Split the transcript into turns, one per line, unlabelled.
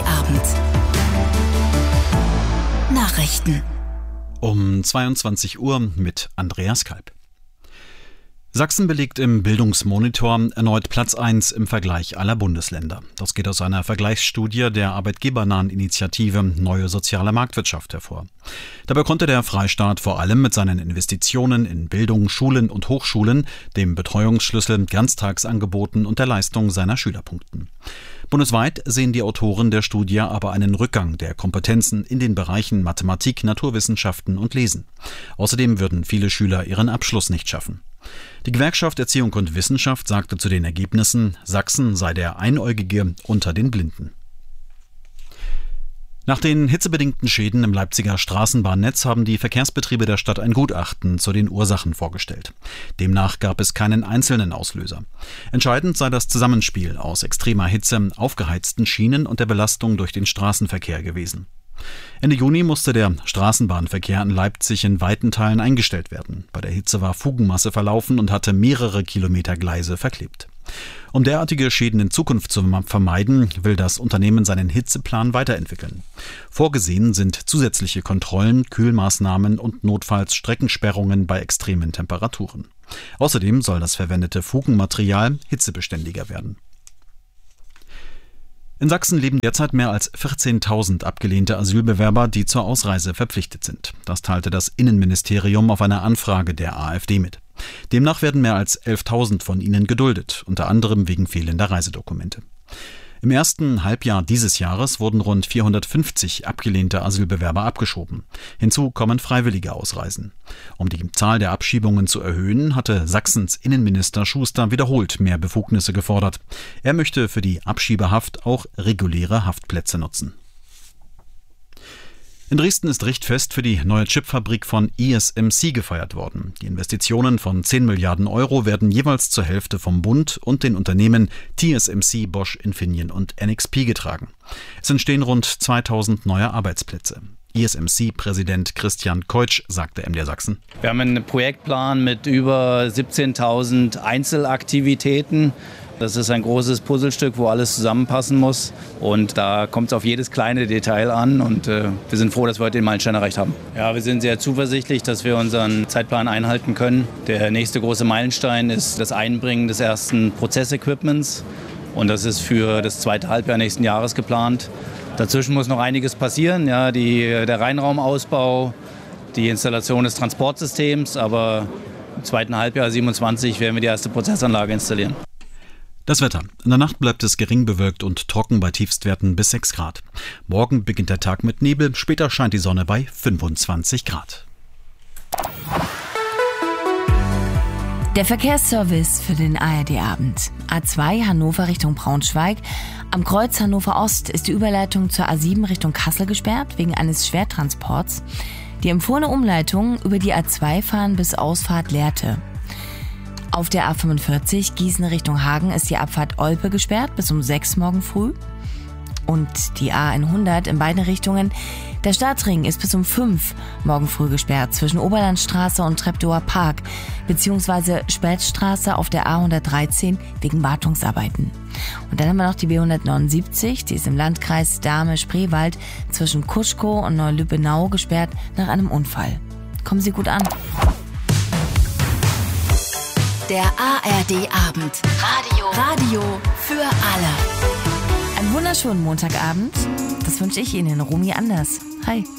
ARD-Abend. Nachrichten.
Um 22 Uhr mit Andreas Kalb. Sachsen belegt im Bildungsmonitor erneut Platz 1 im Vergleich aller Bundesländer. Das geht aus einer Vergleichsstudie der arbeitgebernahen Initiative Neue Soziale Marktwirtschaft hervor. Dabei konnte der Freistaat vor allem mit seinen Investitionen in Bildung, Schulen und Hochschulen, dem Betreuungsschlüssel, Ganztagsangeboten und der Leistung seiner Schüler punkten. Bundesweit sehen die Autoren der Studie aber einen Rückgang der Kompetenzen in den Bereichen Mathematik, Naturwissenschaften und Lesen. Außerdem würden viele Schüler ihren Abschluss nicht schaffen. Die Gewerkschaft Erziehung und Wissenschaft sagte zu den Ergebnissen, Sachsen sei der Einäugige unter den Blinden. Nach den hitzebedingten Schäden im Leipziger Straßenbahnnetz haben die Verkehrsbetriebe der Stadt ein Gutachten zu den Ursachen vorgestellt. Demnach gab es keinen einzelnen Auslöser. Entscheidend sei das Zusammenspiel aus extremer Hitze, aufgeheizten Schienen und der Belastung durch den Straßenverkehr gewesen. Ende Juni musste der Straßenbahnverkehr in Leipzig in weiten Teilen eingestellt werden. Bei der Hitze war Fugenmasse verlaufen und hatte mehrere Kilometer Gleise verklebt. Um derartige Schäden in Zukunft zu vermeiden, will das Unternehmen seinen Hitzeplan weiterentwickeln. Vorgesehen sind zusätzliche Kontrollen, Kühlmaßnahmen und notfalls Streckensperrungen bei extremen Temperaturen. Außerdem soll das verwendete Fugenmaterial hitzebeständiger werden. In Sachsen leben derzeit mehr als 14.000 abgelehnte Asylbewerber, die zur Ausreise verpflichtet sind. Das teilte das Innenministerium auf einer Anfrage der AfD mit. Demnach werden mehr als 11.000 von ihnen geduldet, unter anderem wegen fehlender Reisedokumente. Im ersten Halbjahr dieses Jahres wurden rund 450 abgelehnte Asylbewerber abgeschoben. Hinzu kommen freiwillige Ausreisen. Um die Zahl der Abschiebungen zu erhöhen, hatte Sachsens Innenminister Schuster wiederholt mehr Befugnisse gefordert. Er möchte für die Abschiebehaft auch reguläre Haftplätze nutzen. In Dresden ist Richtfest für die neue Chipfabrik von ESMC gefeiert worden. Die Investitionen von 10 Milliarden Euro werden jeweils zur Hälfte vom Bund und den Unternehmen TSMC, Bosch, Infineon und NXP getragen. Es entstehen rund 2000 neue Arbeitsplätze. ESMC-Präsident Christian Keutsch sagte MDR Sachsen:
Wir haben einen Projektplan mit über 17.000 Einzelaktivitäten. Das ist ein großes Puzzlestück, wo alles zusammenpassen muss. Und da kommt es auf jedes kleine Detail an. Und wir sind froh, dass wir heute den Meilenstein erreicht haben. Ja, wir sind sehr zuversichtlich, dass wir unseren Zeitplan einhalten können. Der nächste große Meilenstein ist das Einbringen des ersten Prozessequipments. Und das ist für das zweite Halbjahr nächsten Jahres geplant. Dazwischen muss noch einiges passieren. Ja, der Reinraumausbau, die Installation des Transportsystems. Aber im zweiten Halbjahr 2027 werden wir die erste Prozessanlage installieren.
Das Wetter. In der Nacht bleibt es gering bewölkt und trocken bei Tiefstwerten bis 6 Grad. Morgen beginnt der Tag mit Nebel, später scheint die Sonne bei 25 Grad.
Der Verkehrsservice für den ARD-Abend. A2 Hannover Richtung Braunschweig. Am Kreuz Hannover Ost ist die Überleitung zur A7 Richtung Kassel gesperrt, wegen eines Schwertransports. Die empfohlene Umleitung über die A2 fahren bis Ausfahrt Lehrte. Auf der A45 Gießen Richtung Hagen ist die Abfahrt Olpe gesperrt bis um 6 morgen früh. Und die A100 in beiden Richtungen. Der Stadtring ist bis um 5 morgen früh gesperrt zwischen Oberlandstraße und Treptower Park bzw. Spätstraße auf der A113 wegen Wartungsarbeiten. Und dann haben wir noch die B179, die ist im Landkreis Dahme-Spreewald zwischen Kuschkow und Neulübbenau gesperrt nach einem Unfall. Kommen Sie gut an.
Der ARD-Abend. Radio für alle.
Einen wunderschönen Montagabend. Das wünsche ich Ihnen, Romy Anders. Hi.